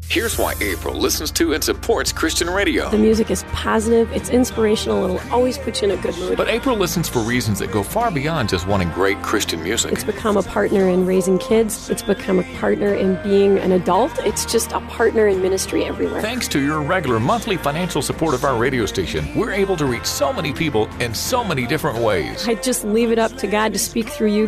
Here's why April listens to and supports Christian radio. The music is positive, it's inspirational, it'll always put you in a good mood. But April listens for reasons that go far beyond just wanting great Christian music. It's become a partner in raising kids. It's become a partner in being an adult. It's just a partner in ministry everywhere. Thanks to your regular monthly financial support of our radio station, we're able to reach so many people in so many different ways. I just leave it up to God to speak through you